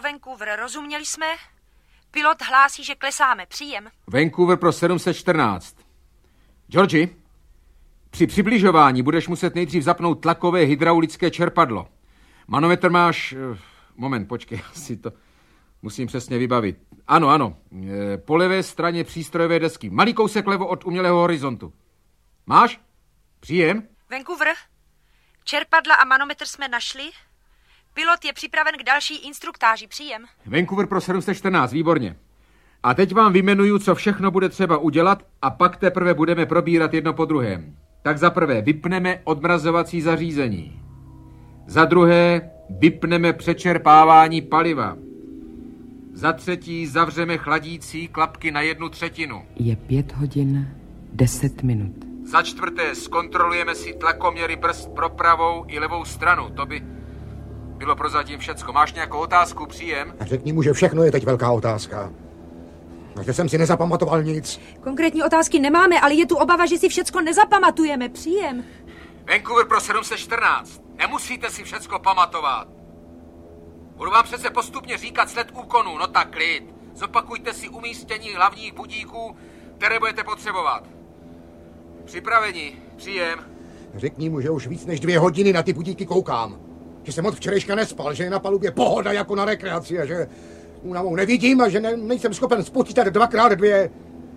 Vancouver, rozuměli jsme? Pilot hlásí, že klesáme, příjem. Vancouver pro 714. Georgi, při přibližování budeš muset nejdřív zapnout tlakové hydraulické čerpadlo. Manometr máš... Moment, počkej, asi to musím přesně vybavit. Ano, po levé straně přístrojové desky. Malý kousek levo od umělého horizontu. Máš? Příjem? Vancouver, čerpadla a manometr jsme našli. Pilot je připraven k další instruktáži, příjem. Vancouver pro 714, výborně. A teď vám vyjmenuju, co všechno bude třeba udělat a pak teprve budeme probírat jedno po druhém. Tak za prvé vypneme odmrazovací zařízení. Za druhé vypneme přečerpávání paliva. Za třetí zavřeme chladící klapky na 1/3. Je 5 hodin 10 minut. Za čtvrté zkontrolujeme si tlakoměry brzd pro pravou i levou stranu. To by bylo prozatím všecko. Máš nějakou otázku, příjem? Řekni mu, že všechno je teď velká otázka. Takže jsem si nezapamatoval nic. Konkrétní otázky nemáme, ale je tu obava, že si všecko nezapamatujeme, příjem. Vancouver pro 714. Nemusíte si všecko pamatovat. Budu vám přece postupně říkat sled úkonů, no tak klid. Zopakujte si umístění hlavních budíků, které budete potřebovat. Připraveni, příjem. Řekni mu, že už víc než 2 hodiny na ty budíky koukám. Že jsem od včerejška nespal, že je na palubě pohoda jako na rekreaci a že únavou nevidím a že nejsem schopen spočítat 2x2.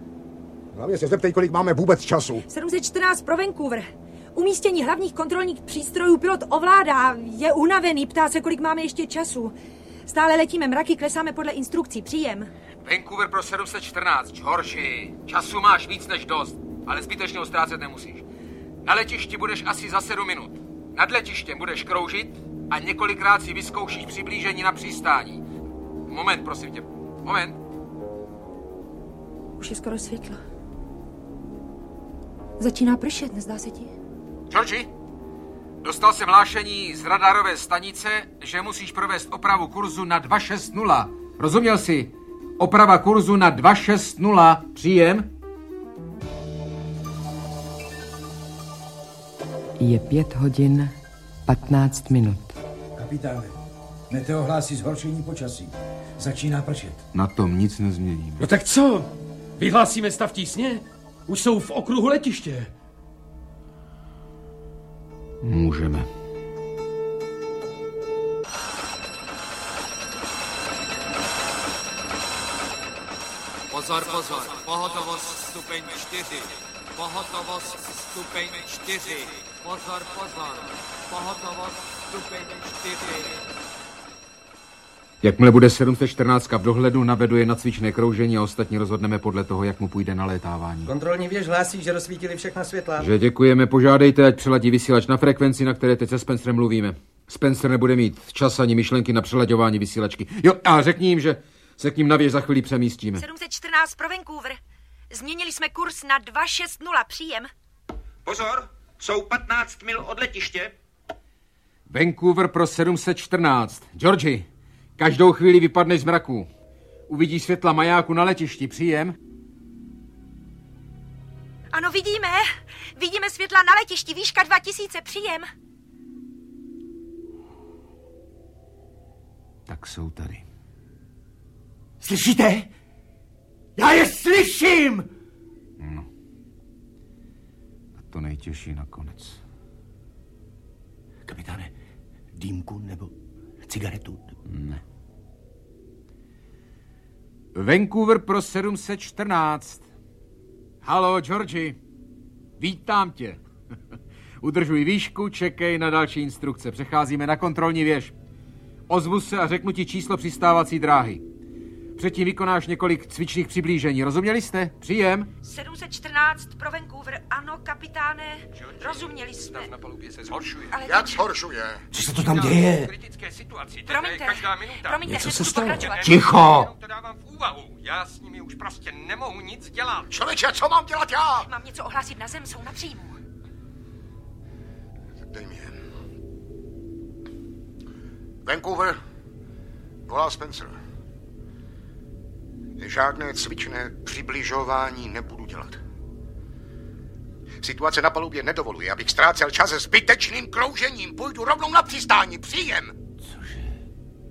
Hlavně se zeptej, kolik máme vůbec času. 714 pro Vancouver. Umístění hlavních kontrolních přístrojů pilot ovládá. Je unavený, ptá se, kolik máme ještě času. Stále letíme mraky, klesáme podle instrukcí, příjem. Vancouver pro 714, Georgi. Času máš víc než dost, ale zbytečně ho ztrácet nemusíš. Na letišti budeš asi za 7 minut. Nad letištěm budeš kroužit a několikrát si vyzkoušíš přiblížení na přistání. Moment, prosím tě. Moment. Už je skoro světlo. Začíná pršet, nezdá se ti? Georgi, dostal jsem hlášení z radarové stanice, že musíš provést opravu kurzu na 260. Rozuměl jsi? Oprava kurzu na 260. Příjem? Je 5 hodin 15 minut. Kapitáne, meteo hlásí zhoršení počasí. Začíná pršet. Na tom nic nezměním. No tak co? Vyhlásíme stav tísně? Už jsou v okruhu letiště. Můžeme. Pozor, pohotovost stupeň 4. Pohotovost stupeň 4. Pozor, pohotovost stupeň 4. Jakmile bude 714 v dohledu, navedu je na cvičné kroužení a ostatní rozhodneme podle toho, jak mu půjde na létávání. Kontrolní věž hlásí, že rozsvítili všechna světla. Že děkujeme, požádejte, ať přeladí vysílač na frekvenci, na které teď se Spencerem mluvíme. Spencer nebude mít čas ani myšlenky na přelaďování vysílačky. Jo, a řekni jim, že se k ním na věž za chvíli přemístíme. 714 pro Vancouver. Změnili jsme kurz na 260, příjem. Pozor, jsou 15 mil od letiště. Vancouver pro 714. Georgi, každou chvíli vypadneš z mraků. Uvidíš světla majáku na letišti, příjem? Ano, vidíme. Vidíme světla na letišti, výška 2000, příjem. Tak jsou tady. Slyšíte? Já je slyším! No. A to nejtěžší nakonec. Kapitáne, dýmku nebo cigaretu? Ne. Vancouver pro 714. Haló, Georgi. Vítám tě. Udržuj výšku, čekej na další instrukce. Přecházíme na kontrolní věž. Ozvu se a řeknu ti číslo přistávací dráhy. Předtím vykonáš několik cvičných přiblížení. Rozuměli jste? Příjem. 714 pro Vancouver. Ano, kapitáne. Rozuměli jsme. Stav na palubě se zhoršuje. Ale Jak zhoršuje? Co se to tam děje? V kritické situaci, Promiňte, každá minuta. promiňte, Něco se nebudu stalo. pokračovat. Ticho! To dávám v úvahu. Já s nimi už prostě nemohu nic dělat. Člověče, co mám dělat já? Mám něco ohlásit na zem, jsou na příjmu. Dej mi je. Vancouver, volá Spencer. Žádné cvičné přibližování nebudu dělat. Situace na palubě nedovoluje, abych ztrácel čas se zbytečným kroužením. Půjdu rovnou na přistání. Příjem!